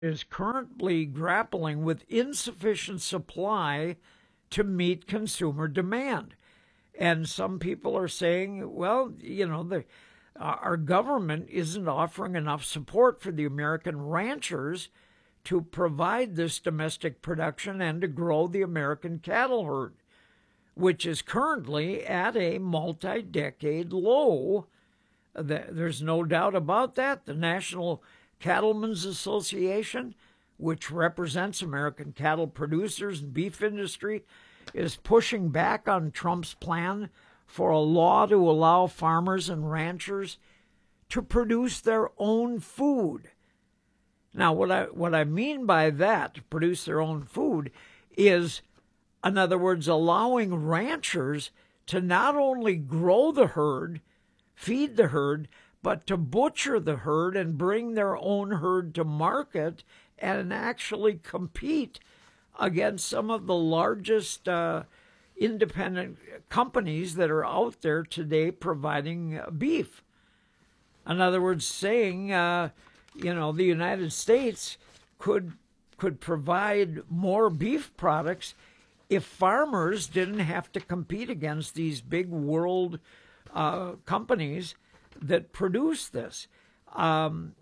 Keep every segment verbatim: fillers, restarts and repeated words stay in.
is currently grappling with insufficient supply to meet consumer demand. And some people are saying, well, you know, the, uh, our government isn't offering enough support for the American ranchers to provide this domestic production and to grow the American cattle herd, which is currently at a multi-decade low. There's no doubt about that. The National Cattlemen's Association, which represents American cattle producers and beef industry, is pushing back on Trump's plan for a law to allow farmers and ranchers to produce their own food. Now, what I what I mean by that, to produce their own food, is, in other words, allowing ranchers to not only grow the herd, feed the herd, but to butcher the herd and bring their own herd to market and actually compete against some of the largest uh, independent companies that are out there today providing uh, beef. In other words, saying, uh, you know, the United States could could provide more beef products if farmers didn't have to compete against these big world uh, companies that produce this. Um,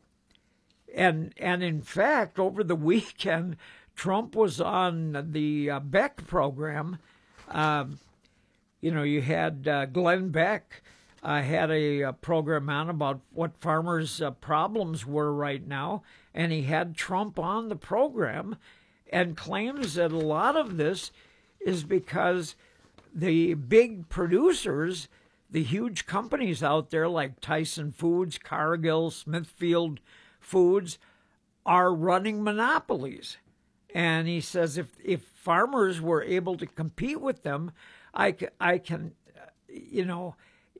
and and in fact, over the weekend, Trump was on the uh, Beck program. Um, you know, you had uh, Glenn Beck uh, had a, a program on about what farmers' uh, problems were right now, and he had Trump on the program and claims that a lot of this is because the big producers, the huge companies out there like Tyson Foods, Cargill, Smithfield Foods, are running monopolies. And he says if if farmers were able to compete with them, I, I can, you know,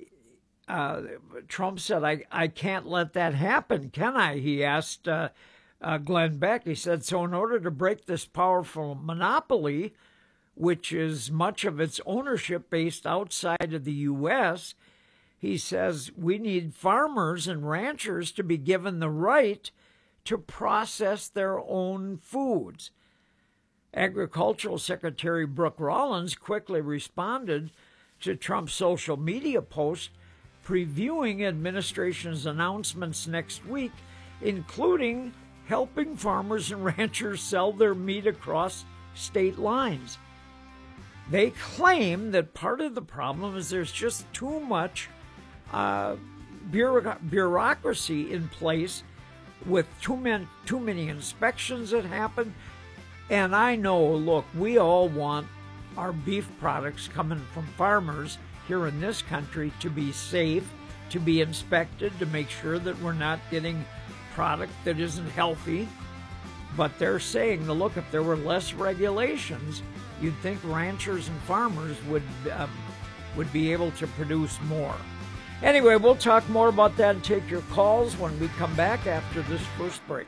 uh, Trump said, I, I can't let that happen, can I? He asked uh, uh, Glenn Beck. He said, so in order to break this powerful monopoly, which is much of its ownership based outside of the U S, he says we need farmers and ranchers to be given the right to process their own foods. Agricultural Secretary Brooke Rollins quickly responded to Trump's social media post previewing administration's announcements next week, including helping farmers and ranchers sell their meat across state lines. They claim that part of the problem is there's just too much uh, bureauc- bureaucracy in place with too many, too many inspections that happen. And I know, look, we all want our beef products coming from farmers here in this country to be safe, to be inspected, to make sure that we're not getting product that isn't healthy. But they're saying, look, if there were less regulations, you'd think ranchers and farmers would um, would be able to produce more. Anyway, we'll talk more about that and take your calls when we come back after this first break.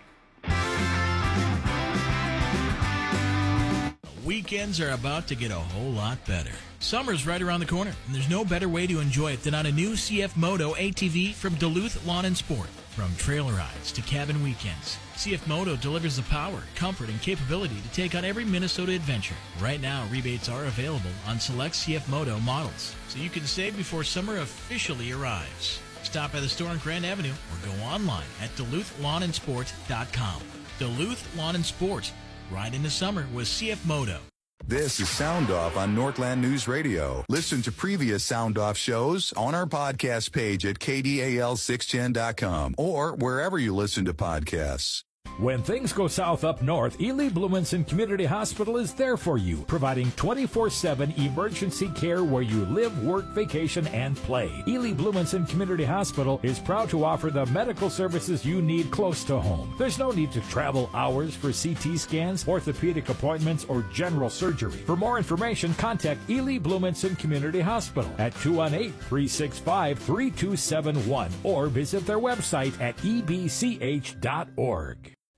Weekends are about to get a whole lot better. Summer's right around the corner, and there's no better way to enjoy it than on a new C F Moto A T V from Duluth Lawn and Sport. From trail rides to cabin weekends, C F Moto delivers the power, comfort, and capability to take on every Minnesota adventure. Right now, rebates are available on select C F Moto models, so you can save before summer officially arrives. Stop by the store on Grand Avenue or go online at Duluth Lawn and Sport dot com. Duluth Lawn and Sport. Ride into summer with C F Moto. This is Sound Off on Northland News Radio. Listen to previous Sound Off shows on our podcast page at K D A L six ten dot com or wherever you listen to podcasts. When things go south up north, Ely Blumenson Community Hospital is there for you, providing twenty-four seven emergency care where you live, work, vacation, and play. Ely Blumenson Community Hospital is proud to offer the medical services you need close to home. There's no need to travel hours for C T scans, orthopedic appointments, or general surgery. For more information, contact Ely Blumenson Community Hospital at two one eight, three six five, three two seven one or visit their website at E B C H dot org.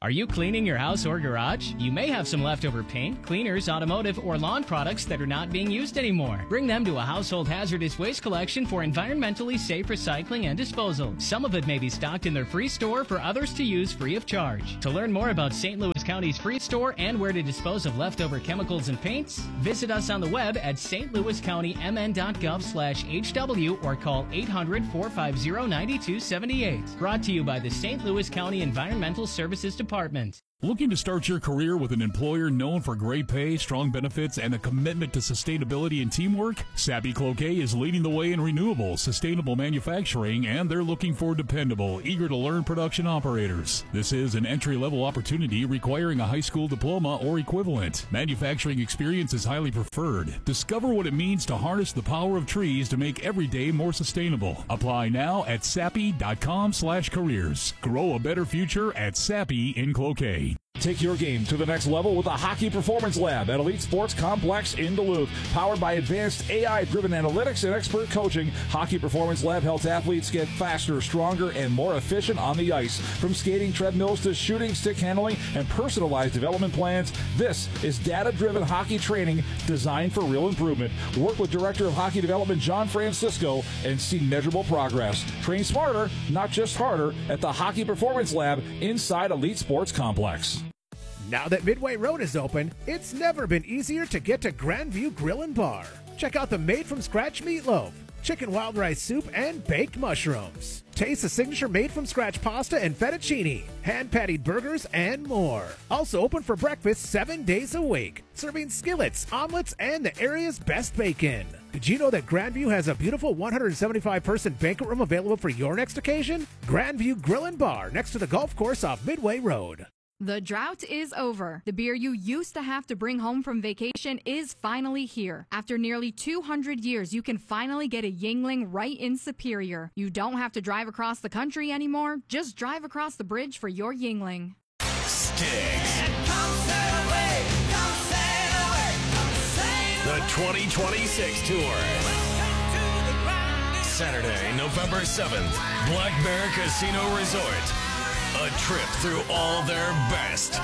Are you cleaning your house or garage? You may have some leftover paint, cleaners, automotive, or lawn products that are not being used anymore. Bring them to a household hazardous waste collection for environmentally safe recycling and disposal. Some of it may be stocked in their free store for others to use free of charge. To learn more about Saint Louis County's free store and where to dispose of leftover chemicals and paints, visit us on the web at s t louis county m n dot gov slash h w or call eight hundred, four five zero, nine two seven eight. Brought to you by the Saint Louis County Environmental Services Department. Looking to start your career with an employer known for great pay, strong benefits, and a commitment to sustainability and teamwork? Sappi Cloquet is leading the way in renewable, sustainable manufacturing, and they're looking for dependable, eager-to-learn production operators. This is an entry-level opportunity requiring a high school diploma or equivalent. Manufacturing experience is highly preferred. Discover what it means to harness the power of trees to make every day more sustainable. Apply now at sappi.com slash careers. Grow a better future at Sappi in Cloquet. Take your game to the next level with the Hockey Performance Lab at Elite Sports Complex in Duluth. Powered by advanced A I-driven analytics and expert coaching, Hockey Performance Lab helps athletes get faster, stronger, and more efficient on the ice. From skating treadmills to shooting, stick handling, and personalized development plans, this is data-driven hockey training designed for real improvement. Work with Director of Hockey Development John Francisco and see measurable progress. Train smarter, not just harder, at the Hockey Performance Lab inside Elite Sports Complex. Now that Midway Road is open, it's never been easier to get to Grandview Grill and Bar. Check out the made-from-scratch meatloaf, chicken wild rice soup, and baked mushrooms. Taste the signature made-from-scratch pasta and fettuccine, hand-patted burgers, and more. Also open for breakfast seven days a week, serving skillets, omelets, and the area's best bacon. Did you know that Grandview has a beautiful one hundred seventy-five person banquet room available for your next occasion? Grandview Grill and Bar, next to the golf course off Midway Road. The drought is over. The beer you used to have to bring home from vacation is finally here. After nearly two hundred years, you can finally get a Yuengling right in Superior. You don't have to drive across the country anymore. Just drive across the bridge for your Yuengling. Sticks. The twenty twenty-six Tour. Saturday, November seventh, Black Bear Casino Resort. A trip through all their best.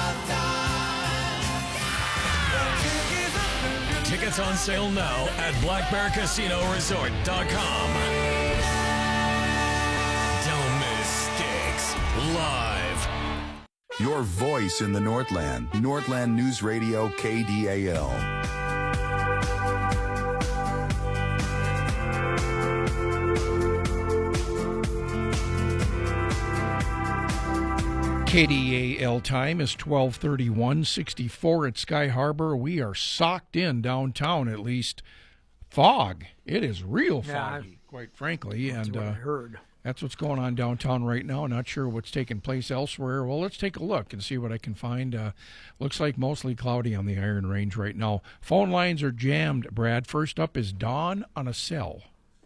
Tickets on sale now at black bear casino resort dot com. Don't miss Sticks live. Your voice in the Northland. Northland News Radio, K D A L. K D A L time is twelve thirty-one sixty-four at Sky Harbor. We are socked in downtown, at least. Fog. It is real foggy, yeah, quite frankly. That's and what uh, I heard. That's what's going on downtown right now. Not sure what's taking place elsewhere. Well, let's take a look and see what I can find. Uh, looks like mostly cloudy on the Iron Range right now. Phone lines are jammed, Brad. First up is Don on a cell.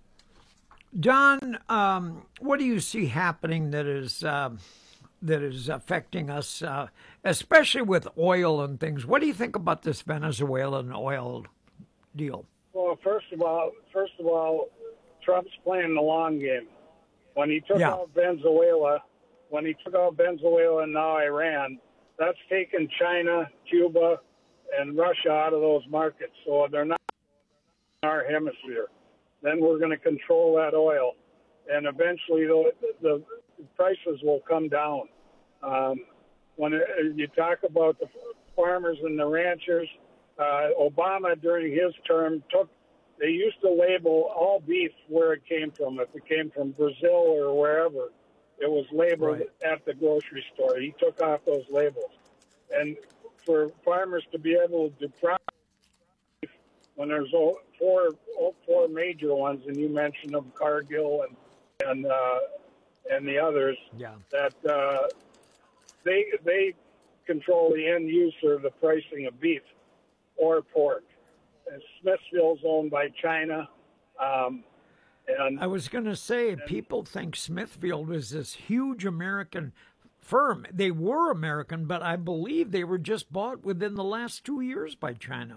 Don, um, what do you see happening that is... Uh, that is affecting us, uh, especially with oil and things? What do you think about this Venezuelan oil deal? Well, first of all, first of all, Trump's playing the long game. When he took yeah. out Venezuela, when he took out Venezuela and now Iran, that's taken China, Cuba, and Russia out of those markets. So they're not in our hemisphere. Then we're going to control that oil, and eventually the, the prices will come down. Um, when it, you talk about the farmers and the ranchers, uh, Obama during his term took, they used to label all beef where it came from. If it came from Brazil or wherever, it was labeled right. at the grocery store. He took off those labels. And for farmers to be able to profit when there's four, four major ones, and you mentioned them, Cargill and, and, uh, and the others, yeah. that uh, they they control the end user, the pricing of beef or pork. And Smithfield's owned by China. Um, and I was going to say, and, people think Smithfield was this huge American firm. They were American, but I believe they were just bought within the last two years by China.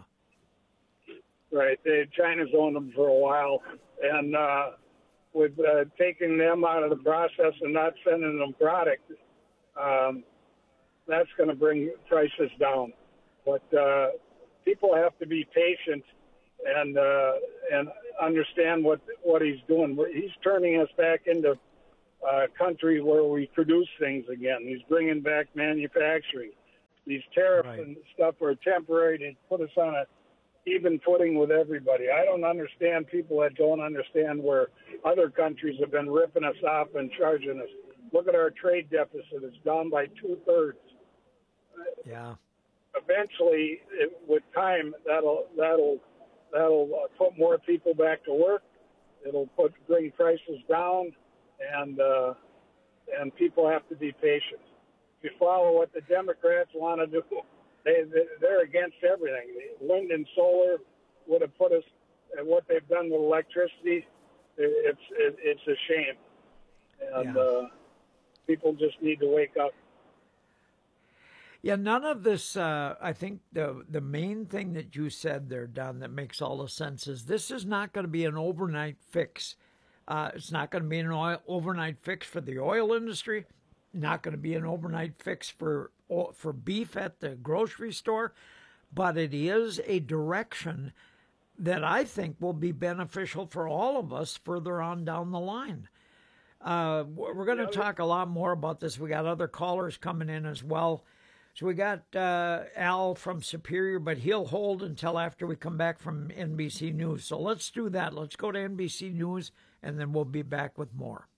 Right. They, China's owned them for a while. And uh, with uh, taking them out of the process and not sending them product, um, that's going to bring prices down. But uh, people have to be patient and uh, and understand what what he's doing. He's turning us back into a country where we produce things again. He's bringing back manufacturing. These tariffs right. and stuff are temporary to put us on a even footing with everybody. I don't understand people that don't understand where other countries have been ripping us off and charging us. Look at our trade deficit; it's down by two thirds. Yeah. Eventually, it, with time, that'll that'll that'll put more people back to work. It'll put bring prices down, and uh, and people have to be patient. If you follow what the Democrats want to do, they they're against everything. Wind and solar would have put us at what they've done with electricity. It's it, it's a shame, and yeah. uh, people just need to wake up. Yeah, none of this, uh, I think the the main thing that you said there, Don, that makes all the sense is this is not going to be an overnight fix. Uh, it's not going to be an oil, overnight fix for the oil industry, not going to be an overnight fix for for beef at the grocery store, but it is a direction that I think will be beneficial for all of us further on down the line. Uh, we're going to talk a lot more about this. We got other callers coming in as well. So we got uh, Al from Superior, but he'll hold until after we come back from N B C News. So let's do that. Let's go to N B C News, and then we'll be back with more.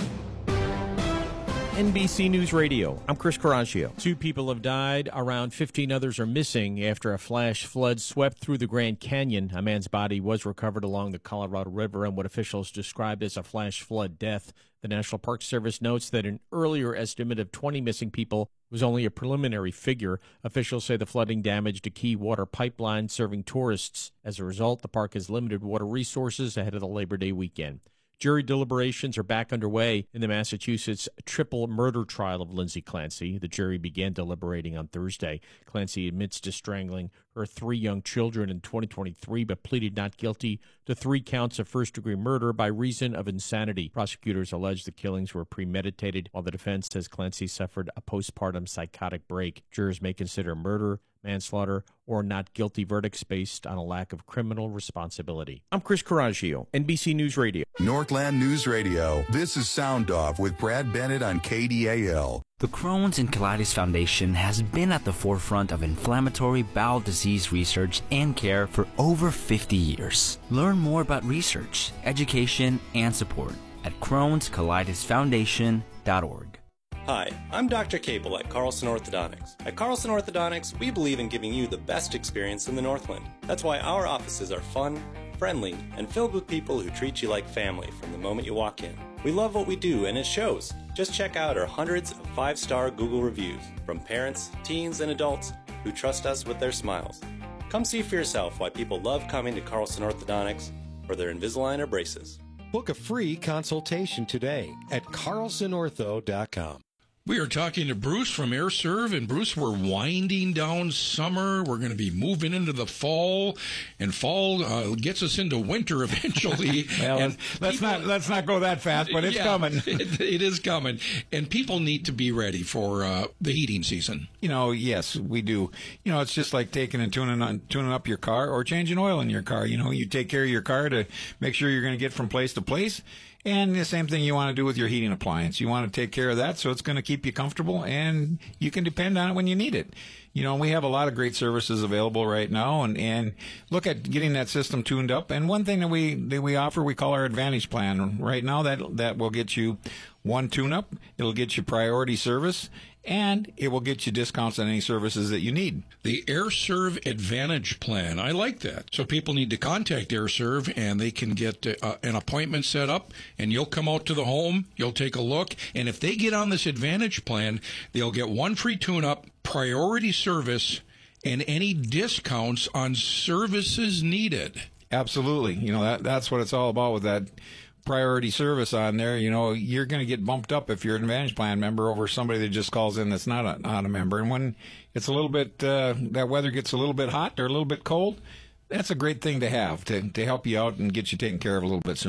N B C News Radio. I'm Chris Coraggio. Two people have died. Around fifteen others are missing after a flash flood swept through the Grand Canyon. A man's body was recovered along the Colorado River in what officials described as a flash flood death. The National Park Service notes that an earlier estimate of twenty missing people was only a preliminary figure. Officials say the flooding damaged a key water pipeline serving tourists. As a result, the park has limited water resources ahead of the Labor Day weekend. Jury deliberations are back underway in the Massachusetts triple murder trial of Lindsay Clancy. The jury began deliberating on Thursday. Clancy admits to strangling her three young children in twenty twenty-three, but pleaded not guilty to three counts of first-degree murder by reason of insanity. Prosecutors allege the killings were premeditated, while the defense says Clancy suffered a postpartum psychotic break. Jurors may consider murder, manslaughter, or not guilty verdicts based on a lack of criminal responsibility. I'm Chris Coraggio, N B C News Radio. Northland News Radio. This is Sound Off with Brad Bennett on K D A L. The Crohn's and Colitis Foundation has been at the forefront of inflammatory bowel disease research and care for over fifty years. Learn more about research, education, and support at crohns colitis foundation dot org. Hi, I'm Doctor Cable at Carlson Orthodontics. At Carlson Orthodontics, we believe in giving you the best experience in the Northland. That's why our offices are fun, friendly, and filled with people who treat you like family from the moment you walk in. We love what we do, and it shows. Just check out our hundreds of five-star Google reviews from parents, teens, and adults who trust us with their smiles. Come see for yourself why people love coming to Carlson Orthodontics for their Invisalign or braces. Book a free consultation today at carlson ortho dot com. We are talking to Bruce from AirServe, and Bruce, we're winding down summer. We're going to be moving into the fall, and fall uh, gets us into winter eventually. well, and let's people, not let's not go that fast, but it's yeah, coming. it, it is coming, and people need to be ready for uh, the heating season. You know, yes, we do. You know, it's just like taking and tuning on, tuning up your car or changing oil in your car. You know, you take care of your car to make sure you're going to get from place to place. And the same thing you want to do with your heating appliance. You want to take care of that so it's going to keep you comfortable, and you can depend on it when you need it. You know, we have a lot of great services available right now, and, and look at getting that system tuned up. And one thing that we that we offer, we call our Advantage Plan. Right now, that that will get you one tune-up. It'll get you priority service, and it will get you discounts on any services that you need. The AirServe Advantage Plan. I like that. So people need to contact AirServe, and they can get uh, an appointment set up, and you'll come out to the home, you'll take a look, and if they get on this Advantage Plan, they'll get one free tune-up, priority service, and any discounts on services needed. Absolutely. You know, that that's what it's all about with that priority service on there. You know, you're going to get bumped up if you're an Advantage Plan member over somebody that just calls in that's not a, not a member. And when it's a little bit, uh, that weather gets a little bit hot or a little bit cold, that's a great thing to have to, to help you out and get you taken care of a little bit sooner.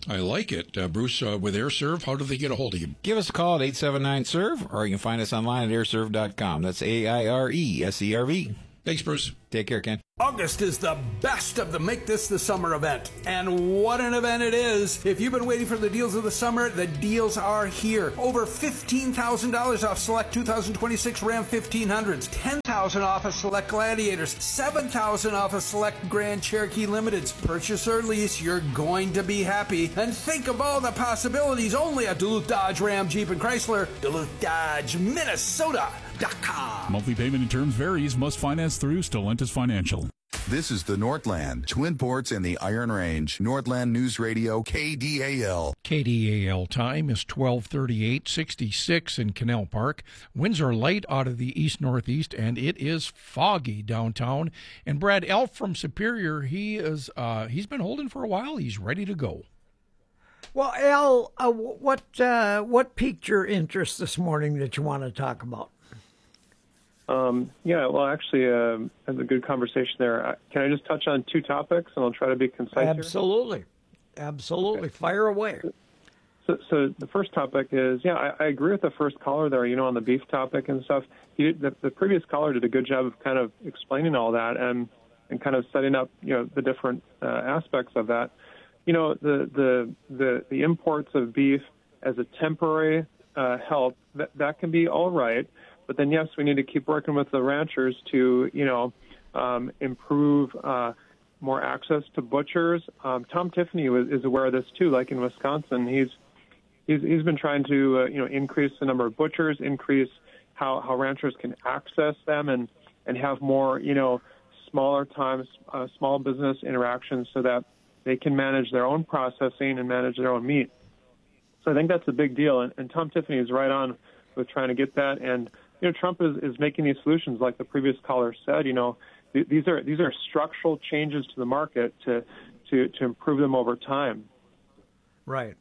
I like it. Uh, Bruce, uh, with AirServe, how do they get a hold of you? Give us a call at eight seven nine serve, or you can find us online at air serve dot com. That's A I R E S E R V. Thanks, Bruce. Take care, Ken. August is the best of the Make This the Summer event. And what an event it is. If you've been waiting for the deals of the summer, the deals are here. Over fifteen thousand dollars off select two thousand twenty-six Ram fifteen hundreds, ten thousand dollars off of select Gladiators, seven thousand dollars off of select Grand Cherokee Limiteds. Purchase or lease, you're going to be happy. And think of all the possibilities only at Duluth Dodge, Ram, Jeep, and Chrysler. Duluth Dodge, Minnesota. Monthly payment in terms varies. Must finance through Stellantis Financial. This is the Northland, Twin Ports, and the Iron Range. Northland News Radio, K D A L. K D A L time is twelve thirty-eight, sixty-six in Canal Park. Winds are light out of the east-northeast, and it is foggy downtown. And Brad Elf from Superior, he is uh, he's been holding for a while. He's ready to go. Well, Al, uh, what uh, what piqued your interest this morning that you want to talk about? Um, yeah, well, actually, uh, that's a good conversation there. Can I just touch on two topics, and I'll try to be concise Absolutely. here? Absolutely. Okay. Fire away. So, so the first topic is, yeah, I, I agree with the first caller there, you know, on the beef topic and stuff. He, the, the previous caller did a good job of kind of explaining all that and, and kind of setting up, you know, the different uh, aspects of that. You know, the, the, the, the imports of beef as a temporary uh, help, that, that can be all right. But then, yes, we need to keep working with the ranchers to, you know, um, improve uh, more access to butchers. Um, Tom Tiffany was, is aware of this too. Like in Wisconsin, he's he's he's been trying to, uh, you know, increase the number of butchers, increase how, how ranchers can access them, and, and have more, you know, smaller times, uh, small business interactions, so that they can manage their own processing and manage their own meat. So I think that's a big deal, and, and Tom Tiffany is right on with trying to get that. And you know, Trump is, is making these solutions, like the previous caller said. You know, th- these are these are structural changes to the market to to, to improve them over time. Right.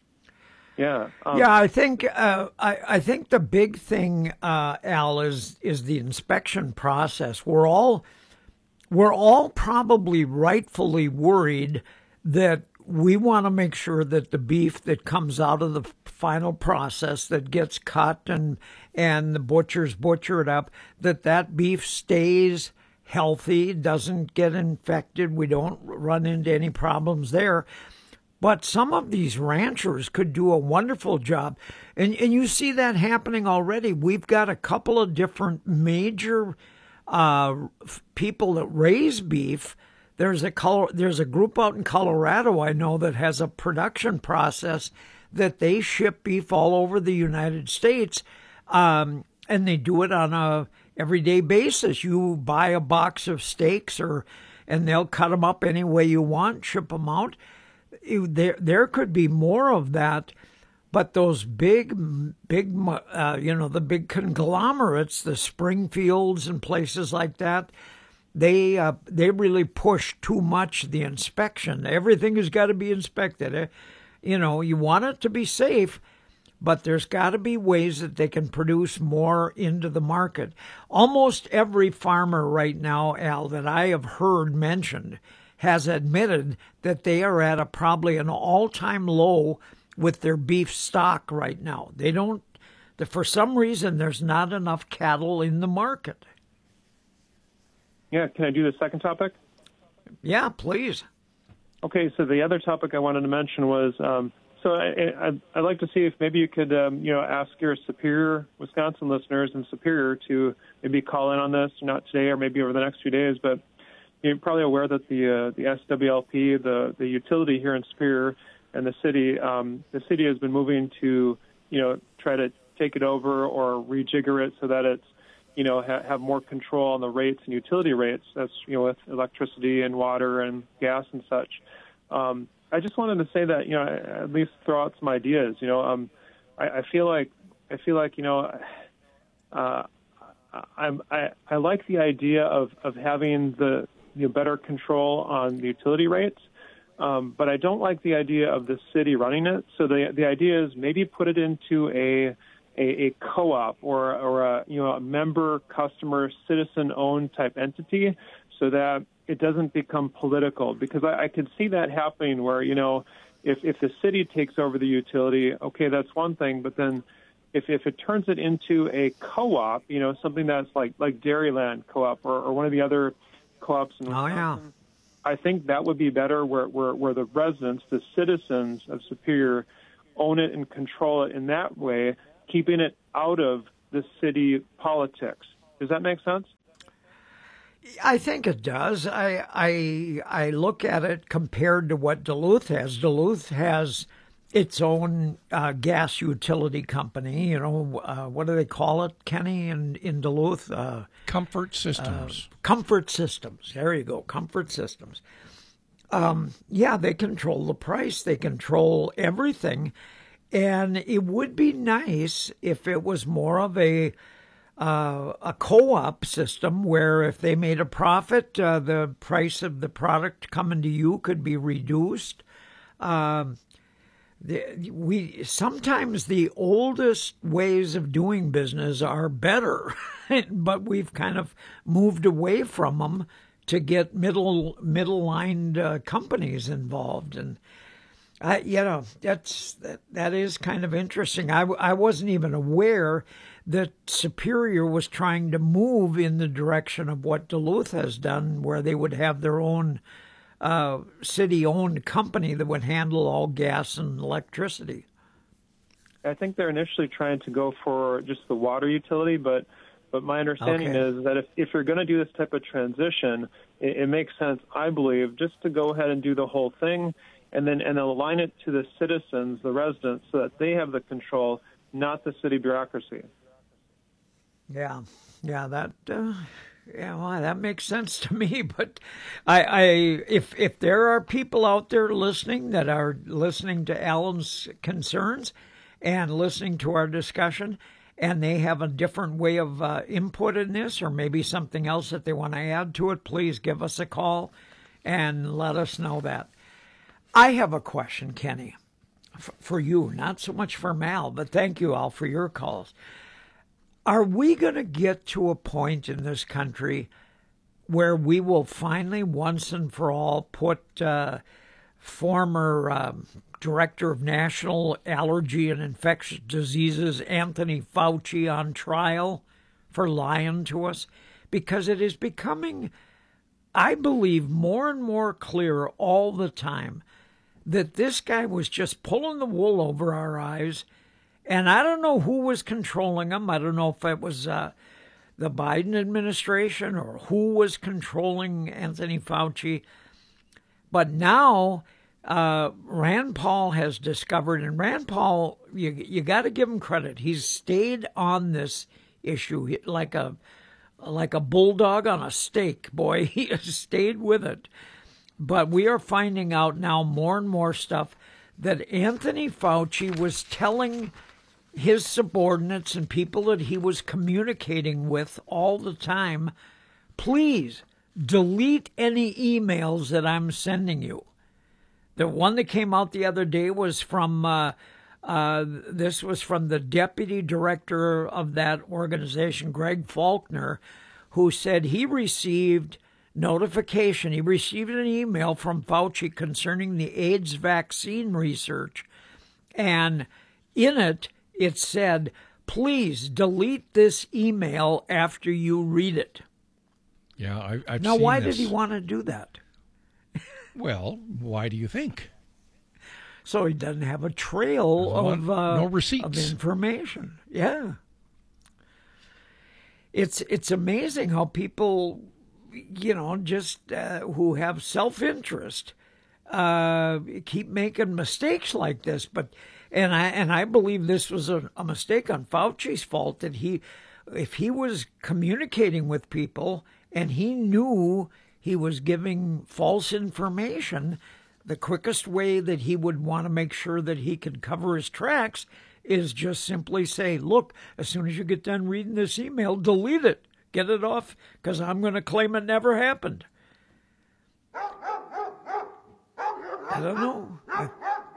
Yeah. Um, yeah, I think uh, I, I think the big thing, uh, Al, is is the inspection process. We're all we're all probably rightfully worried that we want to make sure that the beef that comes out of the final process that gets cut and and the butchers butcher it up, that that beef stays healthy, doesn't get infected. We don't run into any problems there. But some of these ranchers could do a wonderful job. And, and you see that happening already. We've got a couple of different major uh, people that raise beef. There's a color, there's a group out in Colorado I know that has a production process that they ship beef all over the United States, um, and they do it on a everyday basis. You buy a box of steaks, or and they'll cut them up any way you want, ship them out. There, there could be more of that, but those big, big, uh, you know, the big conglomerates, the Springfields and places like that. They uh, they really push too much the inspection. Everything has got to be inspected. You know, you want it to be safe, but there's got to be ways that they can produce more into the market. Almost every farmer right now, Al, that I have heard mentioned has admitted that they are at a probably an all-time low with their beef stock right now. They don't, for some reason, there's not enough cattle in the market. Yeah, can I do the second topic? Yeah, please. Okay, so the other topic I wanted to mention was, um, so I, I, I'd like to see if maybe you could, um, you know, ask your Superior, Wisconsin listeners in Superior to maybe call in on this, not today or maybe over the next few days, but you're probably aware that the uh, the S W L P, the, the utility here in Superior and the city, um, the city has been moving to, you know, try to take it over or rejigger it so that it's, you know, ha- have more control on the rates and utility rates. That's, you know, with electricity and water and gas and such. Um, I just wanted to say that, you know, at least throw out some ideas. You know, um, I, I feel like I feel like you know, uh, I'm, I I like the idea of, of having the you know, better control on the utility rates, um, but I don't like the idea of the city running it. So the the idea is maybe put it into a A, a co-op or, or a, you know, a member, customer, citizen-owned type entity, so that it doesn't become political. Because I, I could see that happening where, you know, if if the city takes over the utility, okay, that's one thing. But then if if it turns it into a co-op, you know, something that's like like Dairyland Co-op or, or one of the other co-ops in Wisconsin, oh, yeah. I think that would be better where, where, where the residents, the citizens of Superior, own it and control it in that way, keeping it out of the city politics. Does that make sense? I think it does. I I I look at it compared to what Duluth has. Duluth has its own uh, gas utility company. You know, uh, what do they call it, Kenny, in, in Duluth? Uh, Comfort Systems. Uh, Comfort Systems. There you go, Comfort Systems. Um, yeah, they control the price. They control everything. And it would be nice if it was more of a uh, a co-op system where if they made a profit, uh, the price of the product coming to you could be reduced. Um, the, we sometimes the oldest ways of doing business are better, but we've kind of moved away from them to get middle middle lined uh, companies involved, and I, you know, that's that, that is kind of interesting. I, I wasn't even aware that Superior was trying to move in the direction of what Duluth has done, where they would have their own uh, city-owned company that would handle all gas and electricity. I think they're initially trying to go for just the water utility, but but my understanding Okay. is that if, if you're going to do this type of transition, it, it makes sense, I believe, just to go ahead and do the whole thing and then and align it to the citizens, the residents, so that they have the control, not the city bureaucracy. Yeah, yeah, that uh, yeah, well, that makes sense to me. But I, I, if if there are people out there listening that are listening to Alan's concerns and listening to our discussion, and they have a different way of uh, input in this, or maybe something else that they want to add to it, please give us a call and let us know that. I have a question, Kenny, f- for you, not so much for Mal, but thank you all for your calls. Are we going to get to a point in this country where we will finally, once and for all, put uh, former um, Director of National Allergy and Infectious Diseases, Anthony Fauci, on trial for lying to us? Because it is becoming, I believe, more and more clear all the time that this guy was just pulling the wool over our eyes. And I don't know who was controlling him. I don't know if it was uh, the Biden administration or who was controlling Anthony Fauci. But now uh, Rand Paul has discovered, and Rand Paul, you, you got to give him credit. He's stayed on this issue like a like a bulldog on a stake. Boy, he has stayed with it. But we are finding out now more and more stuff that Anthony Fauci was telling his subordinates and people that he was communicating with all the time, please delete any emails that I'm sending you. The one that came out the other day was from, uh, uh, this was from the deputy director of that organization, Greg Faulkner, who said he received notification, he received an email from Fauci concerning the AIDS vaccine research, and in it, it said, please delete this email after you read it. Yeah, I, I've now, seen why this. did he want to do that? Well, why do you think? So he doesn't have a trail Well, of uh, no receipts of information. Yeah, it's it's amazing how people, you know, just uh, who have self-interest uh, keep making mistakes like this. But and I and I believe this was a, a mistake on Fauci's fault, that he, if he was communicating with people and he knew he was giving false information, the quickest way that he would want to make sure that he could cover his tracks is just simply say, look, as soon as you get done reading this email, delete it. Get it off, because I'm going to claim it never happened. I don't know. I...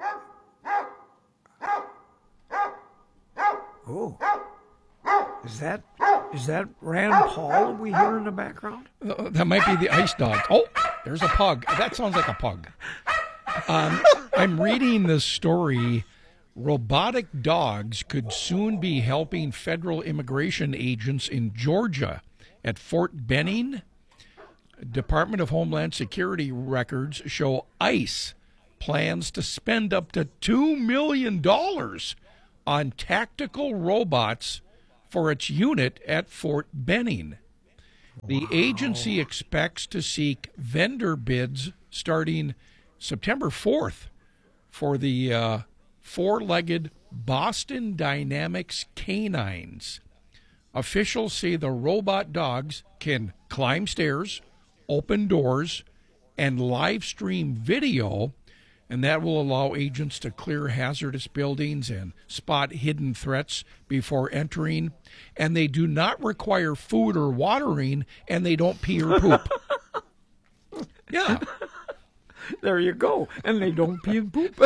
Oh. Is that is that Rand Paul we hear in the background? Uh, that might be the ice dog. Oh, there's a pug. That sounds like a pug. Um, I'm reading this story. Robotic dogs could soon be helping federal immigration agents in Georgia at Fort Benning. Department of Homeland Security records show ICE plans to spend up to two million dollars on tactical robots for its unit at Fort Benning. The wow. agency expects to seek vendor bids starting September fourth for the uh, four-legged Boston Dynamics canines. Officials say the robot dogs can climb stairs, open doors, and live stream video, and that will allow agents to clear hazardous buildings and spot hidden threats before entering. And they do not require food or watering, and they don't pee or poop. Yeah. There you go. And they don't pee and poop.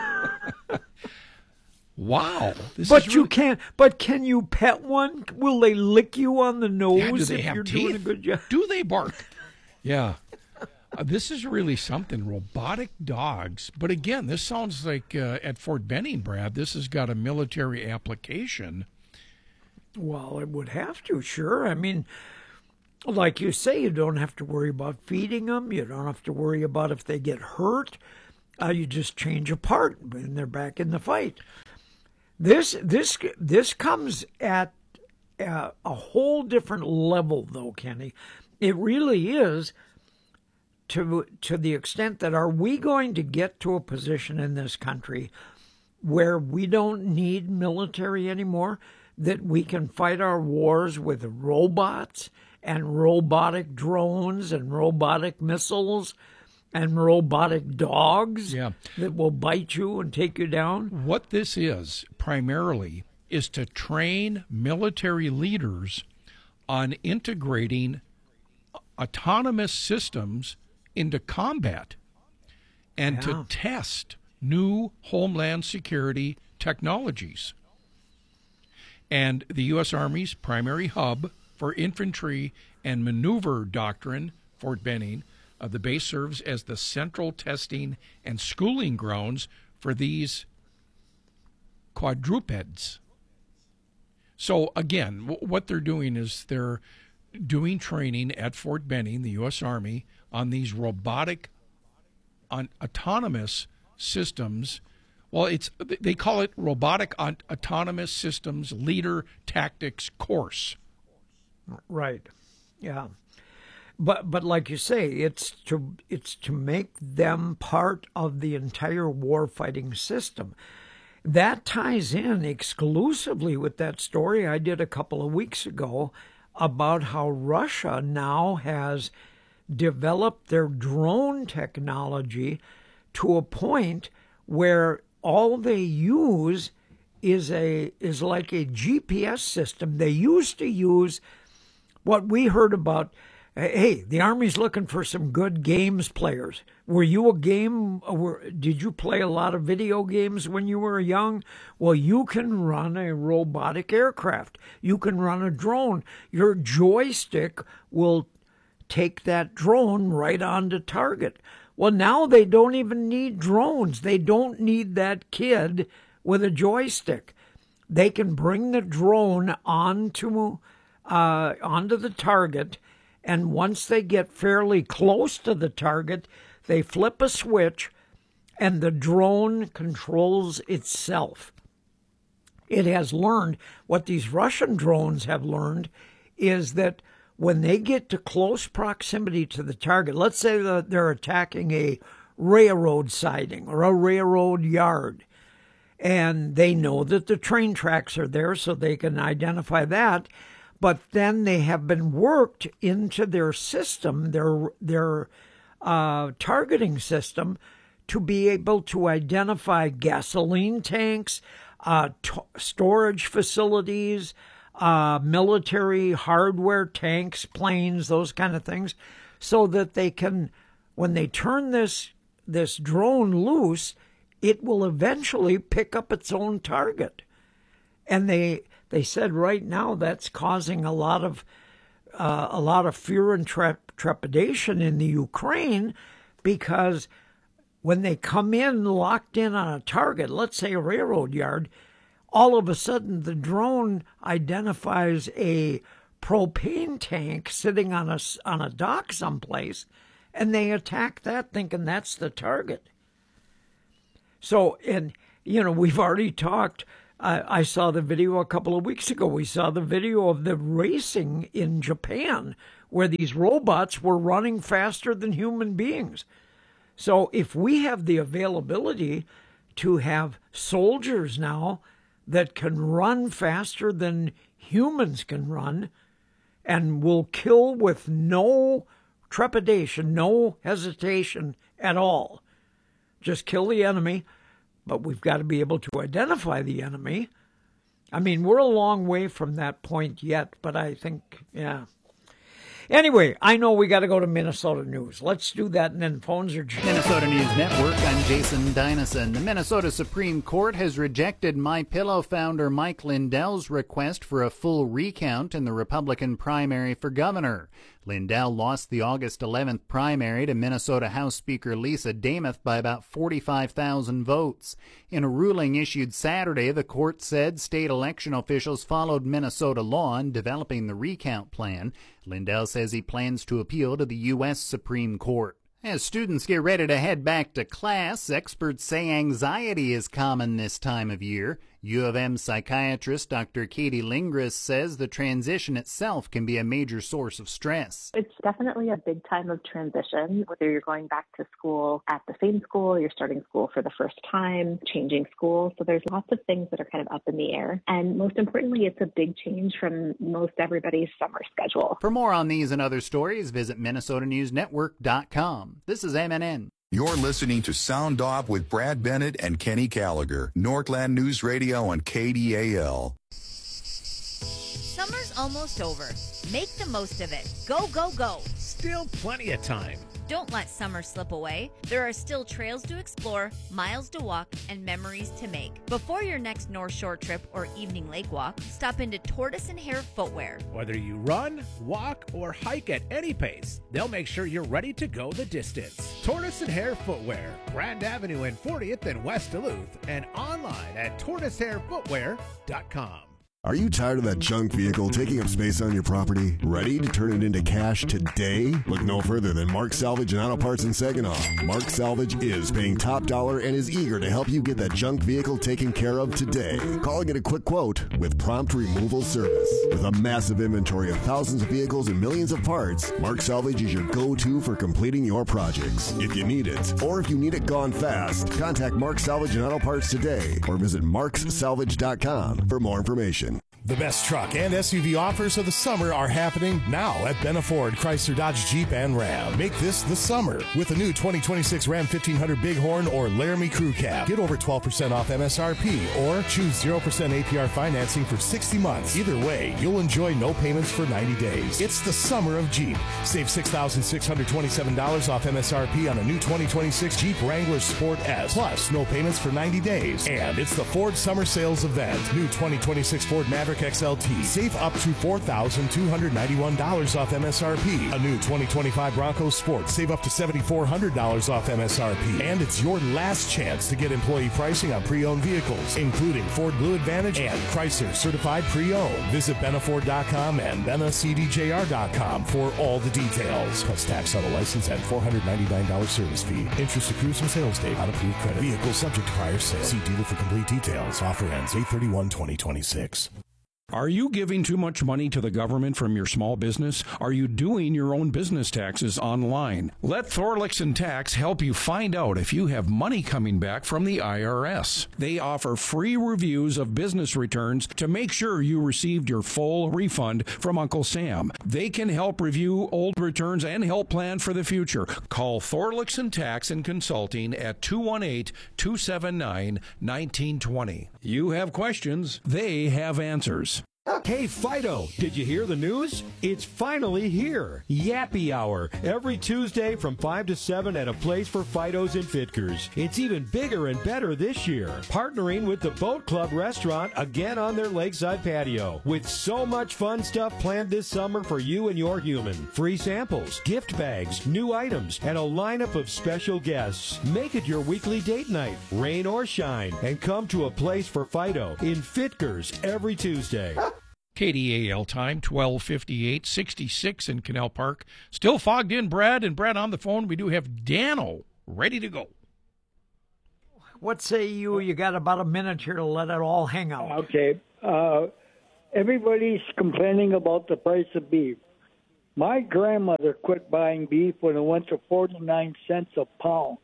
Wow. This but is you really... can't. But can you pet one? Will they lick you on the nose yeah, do they if have you're teeth? doing a good job? Do they bark? Yeah. Uh, this is really something. Robotic dogs. But again, this sounds like uh, at Fort Benning, Brad, this has got a military application. Well, it would have to, sure. I mean, like you say, you don't have to worry about feeding them. You don't have to worry about if they get hurt. Uh, you just change a part, and they're back in the fight. This this this comes at uh, a whole different level, though, Kenny. It really is to to the extent that are we going to get to a position in this country where we don't need military anymore, that we can fight our wars with robots and robotic drones and robotic missiles and robotic dogs yeah. that will bite you and take you down? What this is primarily is to train military leaders on integrating autonomous systems into combat and yeah. to test new homeland security technologies. And the U S. Army's primary hub for infantry and maneuver doctrine, Fort Benning, uh, the base serves as the central testing and schooling grounds for these quadrupeds. So again, w- what they're doing is they're doing training at Fort Benning, the U S. Army, on these robotic, on autonomous systems. Well, it's they call it Robotic Autonomous Systems Leader Tactics Course. Right. Yeah. But but like you say, it's to it's to make them part of the entire warfighting system. That ties in exclusively with that story I did a couple of weeks ago about how Russia now has developed their drone technology to a point where all they use is a is like a G P S system. They used to use what we heard about. Hey, the Army's looking for some good games players. Were you a game? Were, did you play a lot of video games when you were young? Well, you can run a robotic aircraft. You can run a drone. Your joystick will take that drone right onto target. Well, now they don't even need drones. They don't need that kid with a joystick. They can bring the drone onto uh, onto the target, and once they get fairly close to the target, they flip a switch, and the drone controls itself. It has learned, what these Russian drones have learned, is that when they get to close proximity to the target, let's say that they're attacking a railroad siding or a railroad yard, and they know that the train tracks are there so they can identify that, but then they have been worked into their system, their their uh, targeting system, to be able to identify gasoline tanks, uh, t- storage facilities, uh, military hardware, tanks, planes, those kind of things, so that they can, when they turn this this drone loose, it will eventually pick up its own target. And they they said right now that's causing a lot of uh, a lot of fear and tre- trepidation in the Ukraine, because when they come in locked in on a target, let's say a railroad yard, all of a sudden the drone identifies a propane tank sitting on a, on a dock someplace, and they attack that thinking that's the target. So, and, you know, we've already talked. I, I saw the video a couple of weeks ago. We saw the video of the racing in Japan where these robots were running faster than human beings. So if we have the availability to have soldiers now that can run faster than humans can run and will kill with no trepidation, no hesitation at all, just kill the enemy, but we've got to be able to identify the enemy. I mean, we're a long way from that point yet, but I think, yeah. Anyway, I know we got to go to Minnesota news. Let's do that, and then phones are... Minnesota News Network, I'm Jason Dynison. The Minnesota Supreme Court has rejected MyPillow founder Mike Lindell's request for a full recount in the Republican primary for governor. Lindell lost the August eleventh primary to Minnesota House Speaker Lisa Demuth by about forty-five thousand votes. In a ruling issued Saturday, the court said state election officials followed Minnesota law in developing the recount plan. Lindell says he plans to appeal to the U S Supreme Court. As students get ready to head back to class, experts say anxiety is common this time of year. U of M psychiatrist Doctor Katie Lingris says the transition itself can be a major source of stress. It's definitely a big time of transition, whether you're going back to school at the same school, you're starting school for the first time, changing school. So there's lots of things that are kind of up in the air. And most importantly, it's a big change from most everybody's summer schedule. For more on these and other stories, visit Minnesota News Network dot com. This is M N N. You're listening to Sound Off with Brad Bennett and Kenny Gallagher, Northland News Radio on K D A L. Summer's almost over. Make the most of it. Go, go, go. Still plenty of time. Don't let summer slip away. There are still trails to explore, miles to walk, and memories to make. Before your next North Shore trip or evening lake walk, stop into Tortoise and Hare Footwear. Whether you run, walk, or hike at any pace, they'll make sure you're ready to go the distance. Tortoise and Hare Footwear, Grand Avenue and fortieth in West Duluth, and online at tortoise hare footwear dot com. Are you tired of that junk vehicle taking up space on your property? Ready to turn it into cash today? Look no further than Mark Salvage and Auto Parts in Saginaw. Mark Salvage is paying top dollar and is eager to help you get that junk vehicle taken care of today. Call and get a quick quote with prompt removal service. With a massive inventory of thousands of vehicles and millions of parts, Mark Salvage is your go-to for completing your projects. If you need it, or if you need it gone fast, contact Mark Salvage and Auto Parts today or visit marks salvage dot com for more information. The best truck and S U V offers of the summer are happening now at Benna Ford, Chrysler, Dodge, Jeep, and Ram. Make this the summer with the new twenty twenty-six Ram fifteen hundred Bighorn or Laramie Crew Cab. Get over twelve percent off M S R P or choose zero percent A P R financing for sixty months. Either way, you'll enjoy no payments for ninety days. It's the summer of Jeep. Save six thousand six hundred twenty-seven dollars off M S R P on a new twenty twenty-six Jeep Wrangler Sport S. Plus, no payments for ninety days. And it's the Ford Summer Sales Event. New twenty twenty-six Ford Maverick X L T. Save up to four thousand two hundred ninety-one dollars off M S R P. A new twenty twenty-five Bronco Sport. Save up to seven thousand four hundred dollars off M S R P. And it's your last chance to get employee pricing on pre-owned vehicles, including Ford Blue Advantage and Chrysler Certified Pre-Owned. Visit benna ford dot com and benna c d j r dot com for all the details. Plus tax, auto license, and four hundred ninety-nine dollars service fee. Interest accrues from sales date on approved credit. Vehicle subject to prior sale. See dealer for complete details. Offer ends eight thirty-one twenty twenty-six. Are you giving too much money to the government from your small business? Are you doing your own business taxes online? Let Thorlickson Tax help you find out if you have money coming back from the I R S. They offer free reviews of business returns to make sure you received your full refund from Uncle Sam. They can help review old returns and help plan for the future. Call Thorlickson Tax and Consulting at two one eight, two seven nine, one nine two zero. You have questions, they have answers. Hey, Fido, did you hear the news? It's finally here. Yappy Hour, every Tuesday from five to seven at a place for Fidos and Fitkers. It's even bigger and better this year. Partnering with the Boat Club restaurant again on their lakeside patio. With so much fun stuff planned this summer for you and your human. Free samples, gift bags, new items, and a lineup of special guests. Make it your weekly date night, rain or shine, and come to a place for Fido in Fitkers every Tuesday. K D A L time, twelve fifty-eight, sixty-six in Canal Park. Still fogged in, Brad. And Brad on the phone, we do have Dano ready to go. What say you? You got about a minute here to let it all hang out. Okay. Uh, everybody's complaining about the price of beef. My grandmother quit buying beef when it went to forty-nine cents a pound.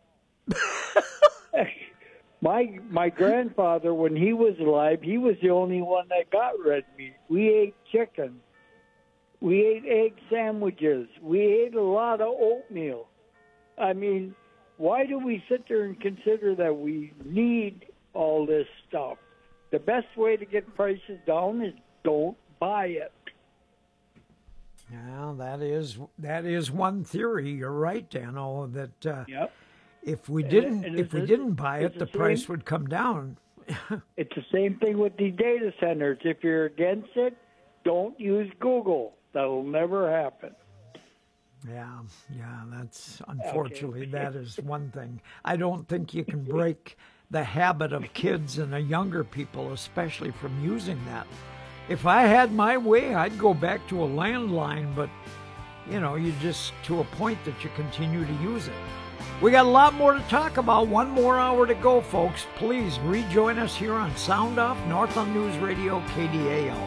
My my grandfather, when he was alive, he was the only one that got red meat. We ate chicken. We ate egg sandwiches. We ate a lot of oatmeal. I mean, why do we sit there and consider that we need all this stuff? The best way to get prices down is don't buy it. Well, that is that is one theory. You're right, Dano, that uh, yep. if we didn't And- and if we it's- didn't buy it, it's the the price same- would come down. It's the same thing with these data centers. If you're against it, don't use Google. That'll never happen. Yeah, yeah, that's unfortunately that is one thing. I don't think you can break the habit of kids and the younger people, especially from using that. If I had my way, I'd go back to a landline, but you know, you just to a point that you continue to use it. We got a lot more to talk about. One more hour to go, folks. Please rejoin us here on Sound Off, Northland News Radio, K D A L.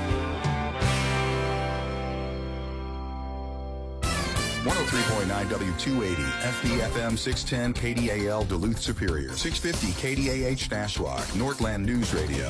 one oh three point nine W two eighty, F B F M six ten, K D A L Duluth Superior, six fifty K D A H Nashwauk, Northland News Radio.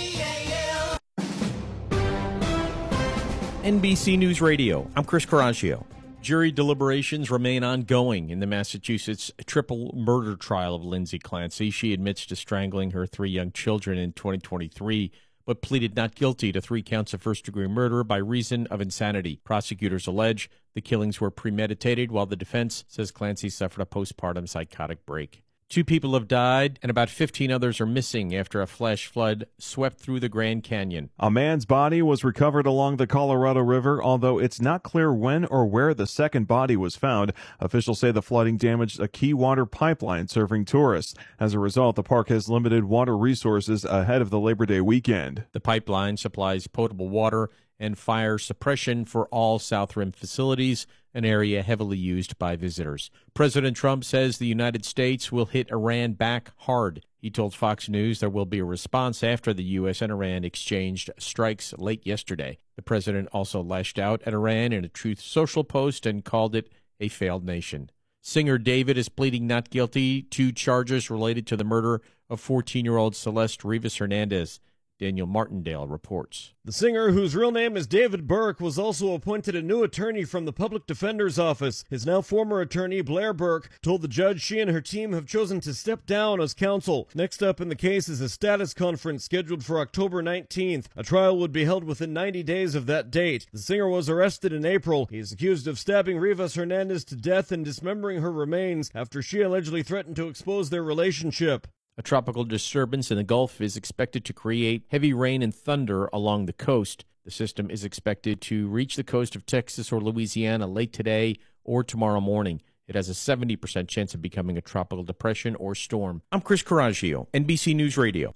N B C News Radio. I'm Chris Caraccio. Jury deliberations remain ongoing in the Massachusetts triple murder trial of Lindsay Clancy. She admits to strangling her three young children in twenty twenty-three, but pleaded not guilty to three counts of first-degree murder by reason of insanity. Prosecutors allege the killings were premeditated, while the defense says Clancy suffered a postpartum psychotic break. Two people have died, and about fifteen others are missing after a flash flood swept through the Grand Canyon. A man's body was recovered along the Colorado River, although it's not clear when or where the second body was found. Officials say the flooding damaged a key water pipeline serving tourists. As a result, the park has limited water resources ahead of the Labor Day weekend. The pipeline supplies potable water and fire suppression for all South Rim facilities, an area heavily used by visitors. President Trump says the United States will hit Iran back hard. He told Fox News there will be a response after the U S and Iran exchanged strikes late yesterday. The president also lashed out at Iran in a Truth Social post and called it a failed nation. Singer David is pleading not guilty to charges related to the murder of fourteen-year-old Celeste Rivas Hernandez. Daniel Martindale reports. The singer, whose real name is David Burke, was also appointed a new attorney from the Public Defender's Office. His now former attorney, Blair Burke, told the judge she and her team have chosen to step down as counsel. Next up in the case is a status conference scheduled for October nineteenth. A trial would be held within ninety days of that date. The singer was arrested in April. He is accused of stabbing Rivas Hernandez to death and dismembering her remains after she allegedly threatened to expose their relationship. A tropical disturbance in the Gulf is expected to create heavy rain and thunder along the coast. The system is expected to reach the coast of Texas or Louisiana late today or tomorrow morning. It has a seventy percent chance of becoming a tropical depression or storm. I'm Chris Caraccio, N B C News Radio.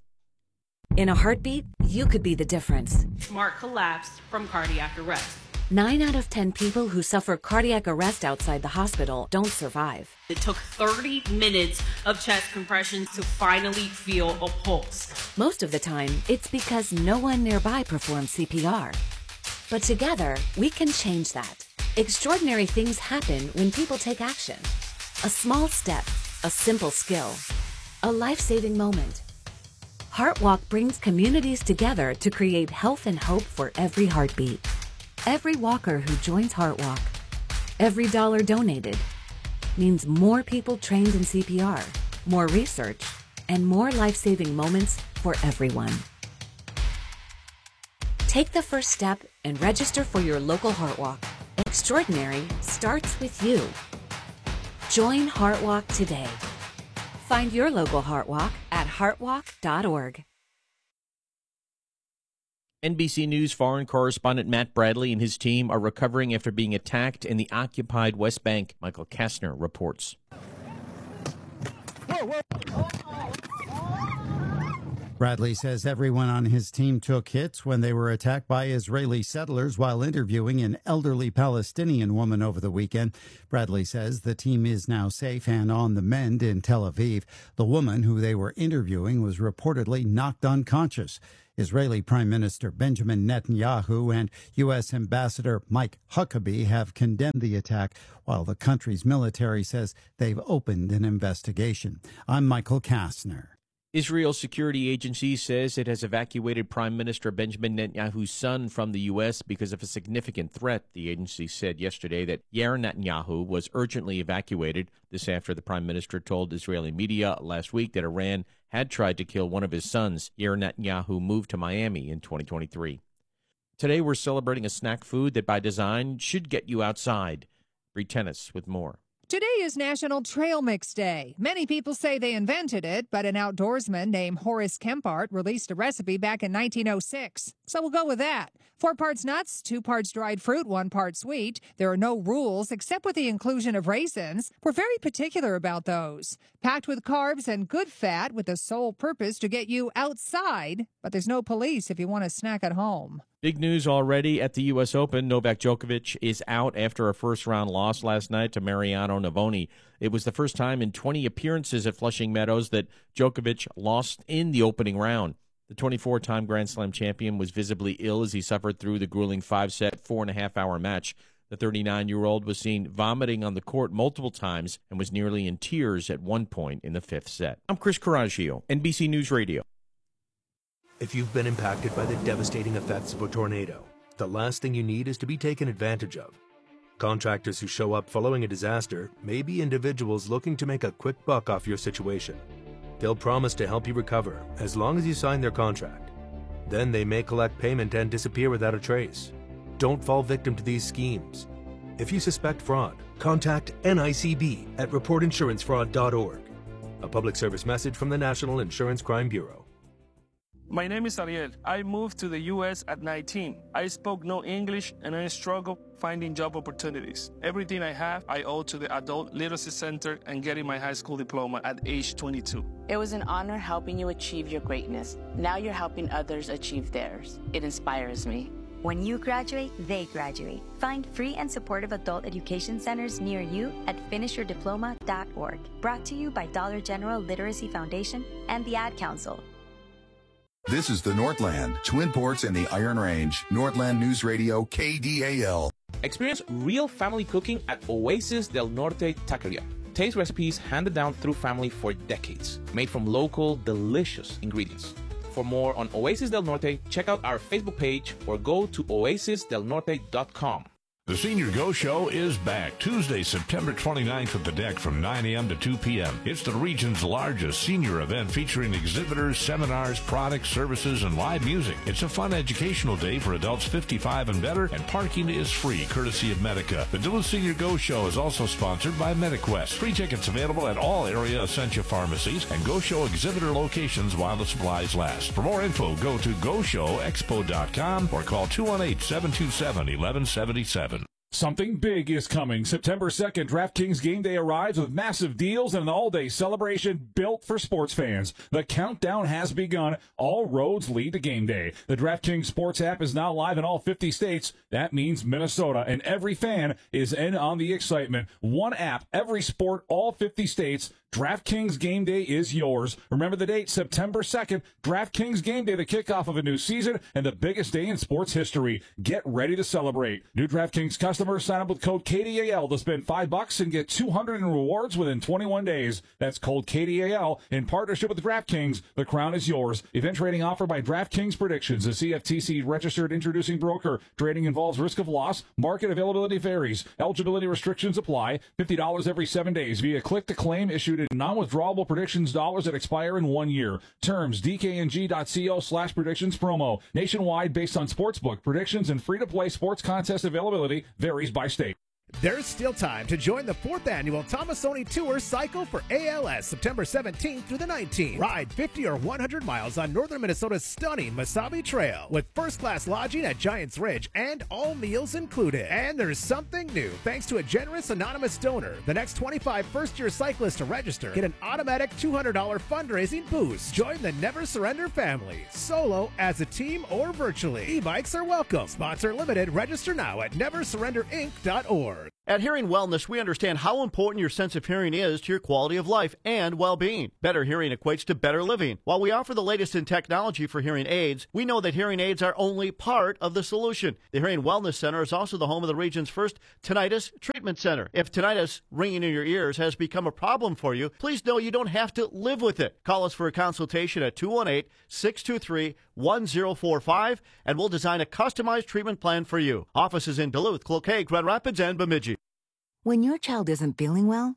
In a heartbeat, you could be the difference. Mark collapsed from cardiac arrest. Nine out of ten people who suffer cardiac arrest outside the hospital don't survive. It took thirty minutes of chest compressions to finally feel a pulse. Most of the time, it's because no one nearby performs C P R. But together, we can change that. Extraordinary things happen when people take action. A small step, a simple skill, a life-saving moment. HeartWalk brings communities together to create health and hope for every heartbeat. Every walker who joins HeartWalk, every dollar donated, means more people trained in C P R, more research, and more life-saving moments for everyone. Take the first step and register for your local Heart Walk. Extraordinary starts with you. Join Heart Walk today. Find your local Heart Walk at heart walk dot org. N B C News foreign correspondent Matt Bradley and his team are recovering after being attacked in the occupied West Bank. Michael Kastner reports. Whoa, whoa. Bradley says everyone on his team took hits when they were attacked by Israeli settlers while interviewing an elderly Palestinian woman over the weekend. Bradley says the team is now safe and on the mend in Tel Aviv. The woman who they were interviewing was reportedly knocked unconscious. Israeli Prime Minister Benjamin Netanyahu and U S Ambassador Mike Huckabee have condemned the attack, while the country's military says they've opened an investigation. I'm Michael Kastner. Israel's security agency says it has evacuated Prime Minister Benjamin Netanyahu's son from the U S because of a significant threat. The agency said yesterday that Yair Netanyahu was urgently evacuated. This after the prime minister told Israeli media last week that Iran had tried to kill one of his sons. Yair Netanyahu moved to Miami in twenty twenty-three. Today we're celebrating a snack food that by design should get you outside. Bree Tennis with more. Today is National Trail Mix Day. Many people say they invented it, but an outdoorsman named Horace Kempart released a recipe back in nineteen oh six. So we'll go with that. Four parts nuts, two parts dried fruit, one part sweet. There are no rules except with the inclusion of raisins. We're very particular about those. Packed with carbs and good fat with the sole purpose to get you outside, but there's no police if you want to snack at home. Big news already at the U S Open. Novak Djokovic is out after a first-round loss last night to Mariano Navoni. It was the first time in twenty appearances at Flushing Meadows that Djokovic lost in the opening round. The twenty-four-time Grand Slam champion was visibly ill as he suffered through the grueling five-set, four-and-a-half-hour match. The thirty-nine-year-old was seen vomiting on the court multiple times and was nearly in tears at one point in the fifth set. I'm Chris Coraggio, N B C News Radio. If you've been impacted by the devastating effects of a tornado, the last thing you need is to be taken advantage of. Contractors who show up following a disaster may be individuals looking to make a quick buck off your situation. They'll promise to help you recover as long as you sign their contract. Then they may collect payment and disappear without a trace. Don't fall victim to these schemes. If you suspect fraud, contact N I C B at report insurance fraud dot org. A public service message from the National Insurance Crime Bureau. My name is Ariel. I moved to the U S at nineteen. I spoke no English and I struggled finding job opportunities. Everything I have, I owe to the Adult Literacy Center and getting my high school diploma at age twenty-two. It was an honor helping you achieve your greatness. Now you're helping others achieve theirs. It inspires me. When you graduate, they graduate. Find free and supportive adult education centers near you at finish your diploma dot org. Brought to you by Dollar General Literacy Foundation and the Ad Council. This is the Northland, Twin Ports, and the Iron Range. Northland News Radio, K D A L. Experience real family cooking at Oasis del Norte Taqueria. Taste recipes handed down through family for decades, made from local, delicious ingredients. For more on Oasis del Norte, check out our Facebook page or go to oasis del norte dot com. The Senior Go Show is back Tuesday, September twenty-ninth at the Deck from nine a.m. to two p.m. It's the region's largest senior event featuring exhibitors, seminars, products, services, and live music. It's a fun educational day for adults fifty-five and better, and parking is free, courtesy of Medica. The Duluth Senior Go Show is also sponsored by MediQuest. Free tickets available at all area Essentia pharmacies and Go Show exhibitor locations while the supplies last. For more info, go to go show expo dot com or call two one eight, seven two seven, one one seven seven. Something big is coming. September second, DraftKings Game Day arrives with massive deals and an all-day celebration built for sports fans. The countdown has begun. All roads lead to Game Day. The DraftKings Sports app is now live in all fifty states. That means Minnesota, and every fan is in on the excitement. One app, every sport, all fifty states. DraftKings Game Day is yours. Remember the date, September second. DraftKings Game Day, the kickoff of a new season and the biggest day in sports history. Get ready to celebrate. New DraftKings customers sign up with code K D A L to spend five bucks and get two hundred in rewards within twenty-one days. That's code K D A L in partnership with DraftKings. The crown is yours. Event trading offered by DraftKings Predictions, a C F T C registered introducing broker. Trading involves risk of loss. Market availability varies. Eligibility restrictions apply. fifty dollars every seven days via click to claim issued included. Non-withdrawable predictions dollars that expire in one year. Terms, dkng.co slash predictions promo. Nationwide based on sportsbook predictions and free-to-play sports contest availability varies by state. There's still time to join the fourth annual Tomasoni Tour Cycle for A L S, September seventeenth through the nineteenth. Ride fifty or one hundred miles on northern Minnesota's stunning Mesabi Trail with first-class lodging at Giants Ridge and all meals included. And there's something new. Thanks to a generous anonymous donor, the next twenty-five first-year cyclists to register get an automatic two hundred dollars fundraising boost. Join the Never Surrender family, solo, as a team, or virtually. E-bikes are welcome. Sponsor limited. Register now at never surrender inc dot org. At Hearing Wellness, we understand how important your sense of hearing is to your quality of life and well-being. Better hearing equates to better living. While we offer the latest in technology for hearing aids, we know that hearing aids are only part of the solution. The Hearing Wellness Center is also the home of the region's first tinnitus treatment center. If tinnitus, ringing in your ears, has become a problem for you, please know you don't have to live with it. Call us for a consultation at two one eight, six two three, one zero four five, and we'll design a customized treatment plan for you. Offices in Duluth, Cloquet, Grand Rapids, and Bemidji. When your child isn't feeling well,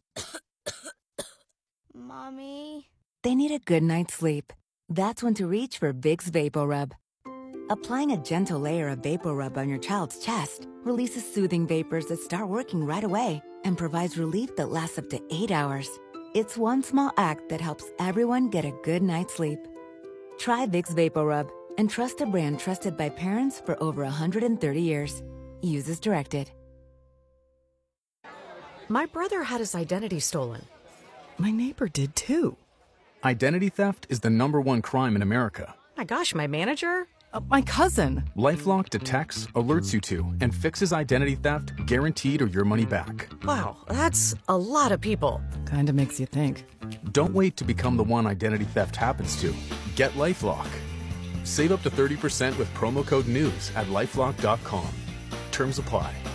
Mommy, they need a good night's sleep. That's when to reach for Vicks VapoRub. Applying a gentle layer of VapoRub on your child's chest releases soothing vapors that start working right away and provides relief that lasts up to eight hours. It's one small act that helps everyone get a good night's sleep. Try Vicks VapoRub and trust a brand trusted by parents for over one hundred thirty years. Use as directed. My brother had his identity stolen. My neighbor did too. Identity theft is the number one crime in America. My gosh, my manager? Uh, my cousin. LifeLock detects, alerts you to, and fixes identity theft guaranteed or your money back. Wow, that's a lot of people. Kinda makes you think. Don't wait to become the one identity theft happens to. Get LifeLock. Save up to thirty percent with promo code NEWS at lifelock dot com. Terms apply.